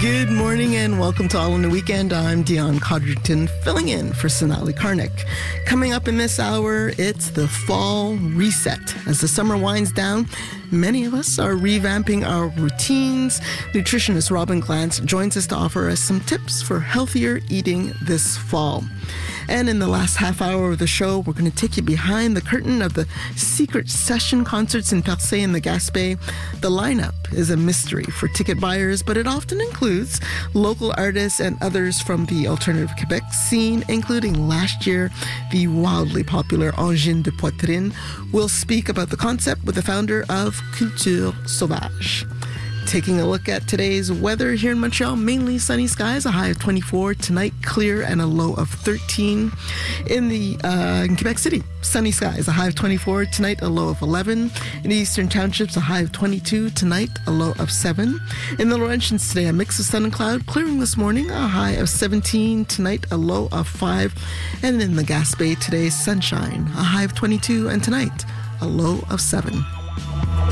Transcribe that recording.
Good morning and welcome to All in the Weekend. I'm Dion Codrington, filling in for Sonali Karnik. Coming up in this hour, it's the fall reset. As the summer winds down, many of us are revamping our routines. Nutritionist Robin Glantz joins us to offer us some tips for healthier eating this fall. And in the last half hour of the show, we're going to take you behind the curtain of the secret session concerts in Percé and the Gaspé. The lineup is a mystery for ticket buyers, but it often includes local artists and others from the alternative Quebec scene, including last year, the wildly popular Angine de Poitrine. We'll speak about the concept with the founder of Culture Sauvage. Taking a look at today's weather here in Montreal, mainly sunny skies, a high of 24. Tonight, clear and a low of 13. In Quebec City, sunny skies, a high of 24. Tonight, a low of 11. In the Eastern Townships, a high of 22. Tonight, a low of 7. In the Laurentians today, a mix of sun and cloud, clearing this morning, a high of 17. Tonight, a low of 5. And in the Gaspé today, sunshine, a high of 22. And tonight, a low of 7.